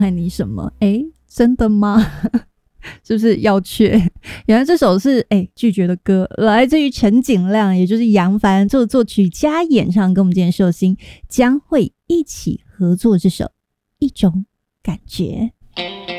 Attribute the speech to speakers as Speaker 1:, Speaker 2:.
Speaker 1: 爱你什么？真的吗？是不是要确？原来这首是拒绝的歌，来自于陈景亮，也就是杨凡做作曲加演唱，跟我们今天寿星将会一起合作这首《一种感觉》。